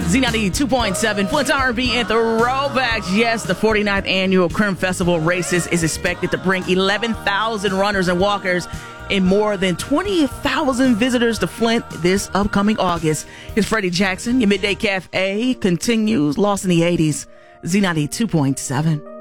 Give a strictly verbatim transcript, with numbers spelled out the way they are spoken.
Z ninety-two point seven, Flint's R and B and Throwbacks. Yes, the forty-ninth annual Creme Festival Races is expected to bring eleven thousand runners and walkers and more than twenty thousand visitors to Flint this upcoming August. It's Freddie Jackson. Your Midday Cafe continues. Lost in the eighties. Z ninety-two point seven.